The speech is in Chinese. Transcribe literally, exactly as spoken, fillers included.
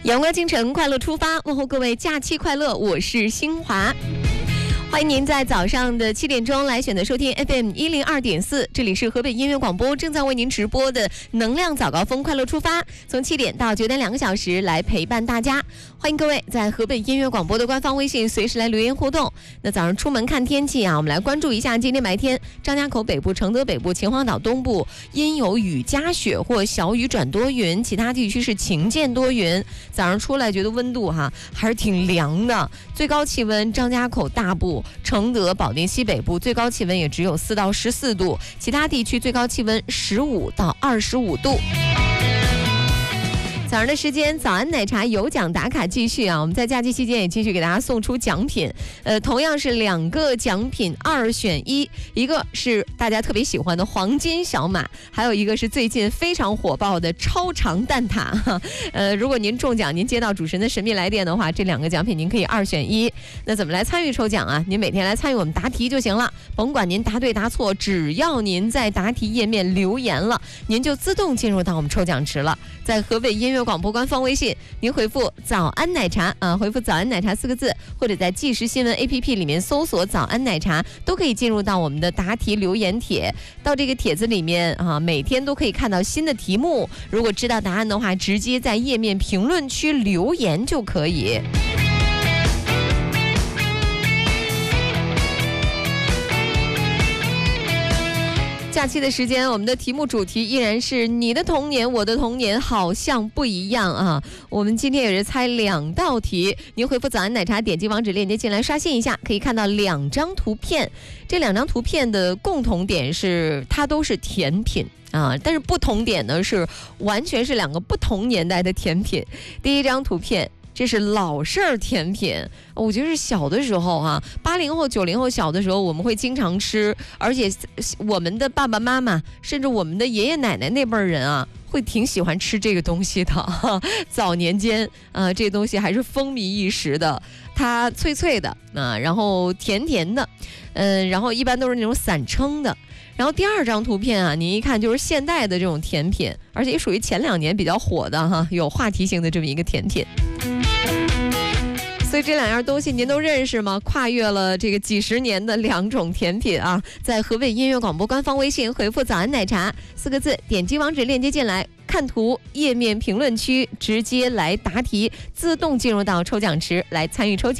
阳光清晨，快乐出发，问候各位假期快乐，我是新华。欢迎您在早上的七点钟来选择收听 F M 一零二点四，这里是河北音乐广播正在为您直播的能量早高峰快乐出发，从七点到九点两个小时来陪伴大家。欢迎各位在河北音乐广播的官方微信随时来留言互动。那早上出门看天气啊，我们来关注一下今天白天张家口北部、承德北部、秦皇岛东部阴有雨夹雪或小雨转多云，其他地区是晴间多云。早上出来觉得温度哈还是挺凉的，最高气温张家口大部、承德、保定西北部最高气温也只有四到十四度，其他地区最高气温十五到二十五度。早上的时间，早安奶茶有奖打卡继续啊！我们在假期期间也继续给大家送出奖品，呃，同样是两个奖品二选一，一个是大家特别喜欢的黄金小马，还有一个是最近非常火爆的超长蛋挞。呃，如果您中奖，您接到主持人的神秘来电的话，这两个奖品您可以二选一。那怎么来参与抽奖啊？您每天来参与我们答题就行了，甭管您答对答错，只要您在答题页面留言了，您就自动进入到我们抽奖池了。在河北音乐广播官方微信，您回复早安奶茶啊，回复早安奶茶四个字，或者在即时新闻 A P P 里面搜索早安奶茶，都可以进入到我们的答题留言帖。到这个帖子里面啊，每天都可以看到新的题目，如果知道答案的话，直接在页面评论区留言就可以。假期的时间，我们的题目主题依然是你的童年我的童年好像不一样啊。我们今天也是猜两道题，您回复早安奶茶，点击网址链接进来刷新一下，可以看到两张图片。这两张图片的共同点是它都是甜品啊，但是不同点呢是完全是两个不同年代的甜品。第一张图片，这是老式儿甜品，我觉得是小的时候啊，八零后、九零后小的时候我们会经常吃，而且我们的爸爸妈妈，甚至我们的爷爷奶奶那辈人啊，会挺喜欢吃这个东西的。早年间啊、呃，这个东西还是风靡一时的，它脆脆的啊，然后甜甜的，嗯，然后一般都是那种散称的。然后第二张图片啊，您一看就是现代的这种甜品，而且也属于前两年比较火的哈，有话题性的这么一个甜品。所以这两样东西您都认识吗？跨越了这个几十年的两种甜品啊，在河北音乐广播官方微信回复早安奶茶四个字，点击网址链接进来，看图页面评论区直接来答题，自动进入到抽奖池来参与抽奖。